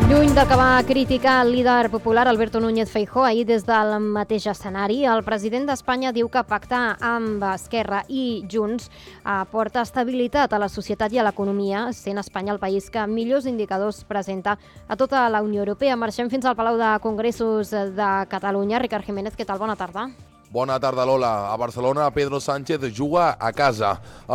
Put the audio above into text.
Lluny d'acabar criticar el líder popular Alberto Núñez Feijóo ahir des del mateix escenari, el president d'Espanya diu que pactar amb Esquerra i Junts aporta estabilitat a la societat i a l'economia, sent Espanya el país que millors indicadors presenta a tota la Unió Europea. Marxem fins al Palau de Congressos de Catalunya. Ricard Jiménez, què tal? Bona tarda. Bona tarda, Lola. A Barcelona, Pedro Sánchez juga a casa.